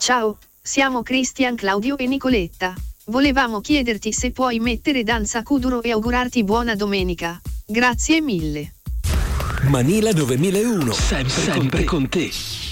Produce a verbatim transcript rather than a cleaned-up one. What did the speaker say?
Ciao, siamo Cristian, Claudio e Nicoletta. Volevamo chiederti se puoi mettere Danza Kuduro e augurarti buona domenica. Grazie mille. Manila novemilauno, sempre, sempre con te. Con te.